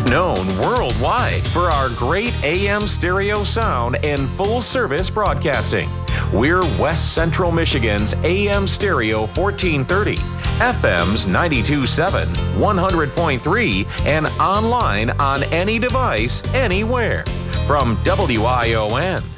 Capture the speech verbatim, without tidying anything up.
Known worldwide for our great A M stereo sound and full-service broadcasting. We're West Central Michigan's A M stereo fourteen thirty, F M's ninety-two point seven, one hundred point three, and online on any device, anywhere. From W I O N,